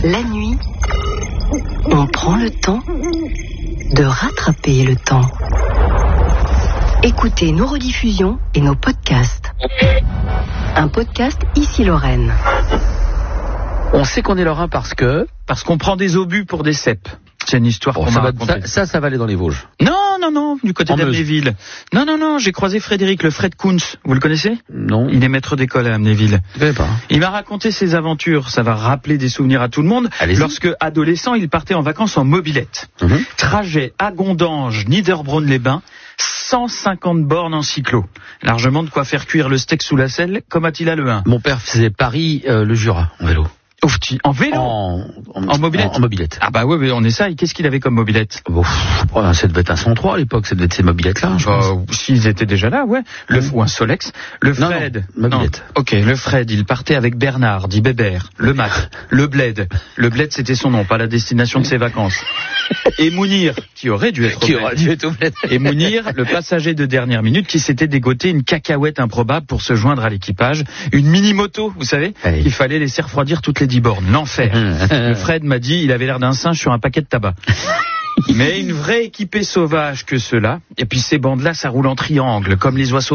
La nuit, on prend le temps de rattraper le temps. Écoutez nos rediffusions et nos podcasts. Un podcast Ici Lorraine. On sait qu'on est lorrain parce qu'on prend des obus pour des cèpes. C'est une histoire qu'on m'a racontée. Ça va aller dans les Vosges. Non, du côté d'Amnéville. Non, j'ai croisé Frédéric, le Fred Kuntz. Vous le connaissez ? Non. Il est maître d'école à Amnéville. Je connais pas. Il m'a raconté ses aventures. Ça va rappeler des souvenirs à tout le monde. Allez-y. Lorsque, adolescent, il partait en vacances en mobilette. Trajet à Gondange, Niederbronn-les-Bains, 150 bornes en cyclo. Largement de quoi faire cuire le steak sous la selle, comme Attila le 1. Mon père faisait Paris, le Jura, en vélo. En vélo En mobilette En mobilette. Ah bah ouais, on essaye. Qu'est-ce qu'il avait comme mobilette? Ça devait être un 103 à l'époque, ça devait être ces mobilettes-là, je pense. S'ils étaient déjà là, ouais. Ou un Solex. Le Fred. Non, mobilette. Ok, le Fred, il partait avec Bernard, dit Bébert, le Mac, le Bled. Le Bled, c'était son nom, pas la destination de ses vacances. Et Mounir, qui aurait dû être au Bled. Et Mounir, le passager de dernière minute, qui s'était dégoté une cacahuète improbable pour se joindre à l'équipage. Une mini-moto, vous savez, qu'il fallait laisser refroidir toutes les 10 bornes. L'enfer. Le Fred m'a dit, il avait l'air d'un singe sur un paquet de tabac. Mais une vraie équipée sauvage que ceux-là. Et puis ces bandes-là, ça roule en triangle, comme les oiseaux